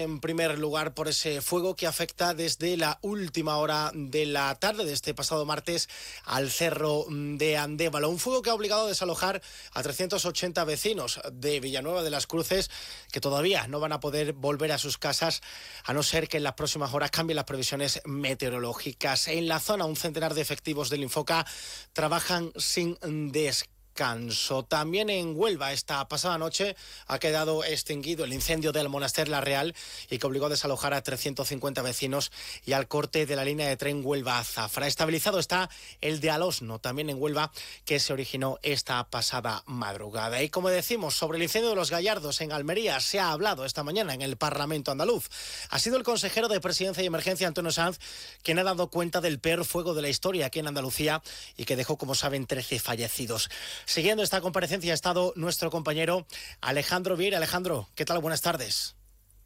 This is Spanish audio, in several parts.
en primer lugar por ese fuego que afecta desde la última hora de la tarde de este pasado martes al cerro de Andévalo. Un fuego que ha obligado a desalojar a 380 vecinos de Villanueva de las Cruces, que todavía no van a poder volver a sus casas a no ser que en las próximas horas cambien las previsiones meteorológicas. En la zona, un centenar de efectivos del Infoca trabajan sin descanso. También en Huelva, esta pasada noche ha quedado extinguido el incendio del Monaster La Real y que obligó a desalojar a 350 vecinos y al corte de la línea de tren Huelva-Zafra. Estabilizado está el de Alosno, también en Huelva, que se originó esta pasada madrugada. Y como decimos, sobre el incendio de Los Gallardos en Almería se ha hablado esta mañana en el Parlamento andaluz. Ha sido el consejero de Presidencia y Emergencia, Antonio Sanz, quien ha dado cuenta del peor fuego de la historia aquí en Andalucía y que dejó, como saben, 13 fallecidos. Siguiendo esta comparecencia ha estado nuestro compañero Alejandro Vieira. Alejandro, ¿qué tal? Buenas tardes.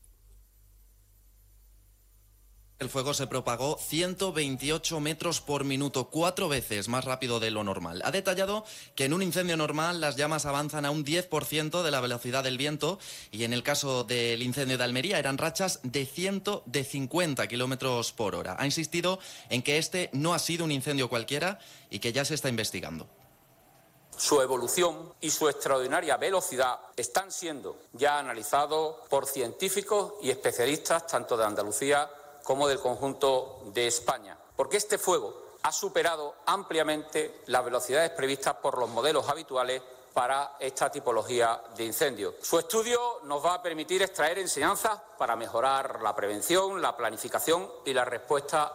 El fuego se propagó 128 metros por minuto, 4 veces más rápido de lo normal. Ha detallado que en un incendio normal las llamas avanzan a un 10% de la velocidad del viento y en el caso del incendio de Almería eran rachas de 50 kilómetros por hora. Ha insistido en que este no ha sido un incendio cualquiera y que ya se está investigando. Su evolución y su extraordinaria velocidad están siendo ya analizados por científicos y especialistas tanto de Andalucía como del conjunto de España, porque este fuego ha superado ampliamente las velocidades previstas por los modelos habituales para esta tipología de incendios. Su estudio nos va a permitir extraer enseñanzas para mejorar la prevención, la planificación y la respuesta.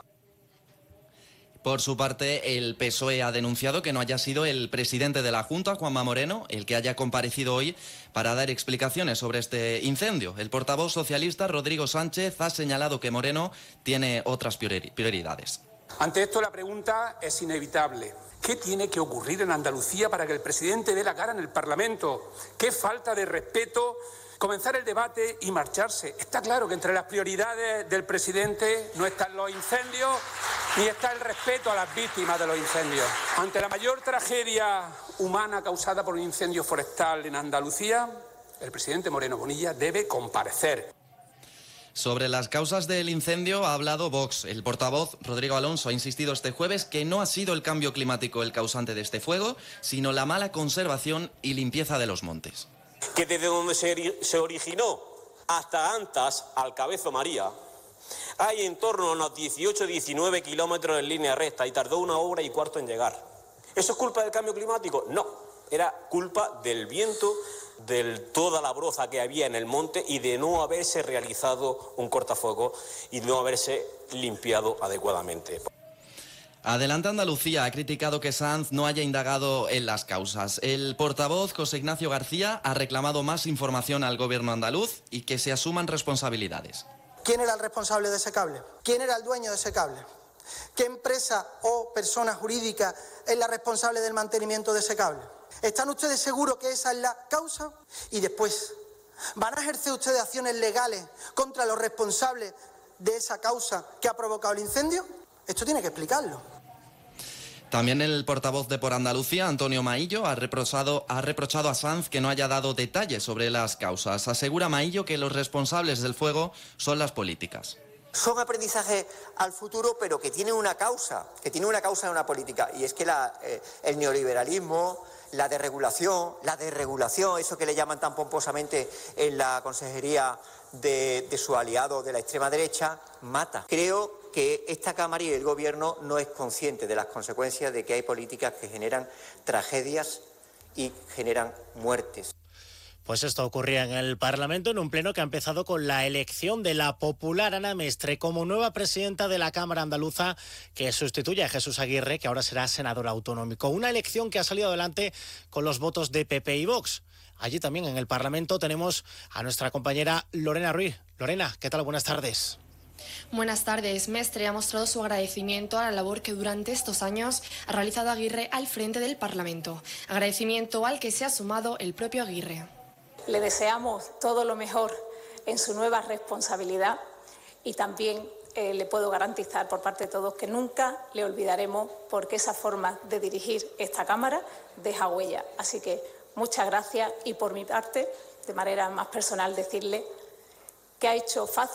Por su parte, el PSOE ha denunciado que no haya sido el presidente de la Junta, Juanma Moreno, el que haya comparecido hoy para dar explicaciones sobre este incendio. El portavoz socialista, Rodrigo Sánchez, ha señalado que Moreno tiene otras prioridades. Ante esto, la pregunta es inevitable. ¿Qué tiene que ocurrir en Andalucía para que el presidente dé la cara en el Parlamento? ¿Qué falta de respeto? Comenzar el debate y marcharse. Está claro que entre las prioridades del presidente no están los incendios ni está el respeto a las víctimas de los incendios. Ante la mayor tragedia humana causada por un incendio forestal en Andalucía, el presidente Moreno Bonilla debe comparecer. Sobre las causas del incendio ha hablado Vox. El portavoz Rodrigo Alonso ha insistido este jueves que no ha sido el cambio climático el causante de este fuego, sino la mala conservación y limpieza de los montes. Que desde donde se originó hasta Antas, al Cabezo María, hay en torno a unos 18-19 kilómetros en línea recta y tardó 1 hora y cuarto en llegar. ¿Eso es culpa del cambio climático? No, era culpa del viento, de toda la broza que había en el monte y de no haberse realizado un cortafuegos y no haberse limpiado adecuadamente. Adelante Andalucía ha criticado que Sanz no haya indagado en las causas. El portavoz José Ignacio García ha reclamado más información al gobierno andaluz y que se asuman responsabilidades. ¿Quién era el responsable de ese cable? ¿Quién era el dueño de ese cable? ¿Qué empresa o persona jurídica es la responsable del mantenimiento de ese cable? ¿Están ustedes seguros que esa es la causa? Y después, ¿van a ejercer ustedes acciones legales contra los responsables de esa causa que ha provocado el incendio? Esto tiene que explicarlo. También el portavoz de Por Andalucía, Antonio Maillo, ha reprochado a Sanz que no haya dado detalles sobre las causas. Asegura Maillo que los responsables del fuego son las políticas. Son aprendizajes al futuro, pero que tienen una causa, en una política. Y es que el neoliberalismo, la desregulación, eso que le llaman tan pomposamente en la consejería de su aliado de la extrema derecha, mata. Creo que esta Cámara y el Gobierno no es consciente de las consecuencias de que hay políticas que generan tragedias y generan muertes. Pues esto ocurría en el Parlamento en un pleno que ha empezado con la elección de la popular Ana Mestre como nueva presidenta de la Cámara Andaluza, que sustituye a Jesús Aguirre, que ahora será senador autonómico. Una elección que ha salido adelante con los votos de PP y Vox. Allí también en el Parlamento tenemos a nuestra compañera Lorena Ruiz. Lorena, ¿qué tal? Buenas tardes. Buenas tardes. Mestre ha mostrado su agradecimiento a la labor que durante estos años ha realizado Aguirre al frente del Parlamento. Agradecimiento al que se ha sumado el propio Aguirre. Le deseamos todo lo mejor en su nueva responsabilidad y también le puedo garantizar por parte de todos que nunca le olvidaremos porque esa forma de dirigir esta Cámara deja huella. Así que muchas gracias y por mi parte, de manera más personal, decirle que ha hecho fácil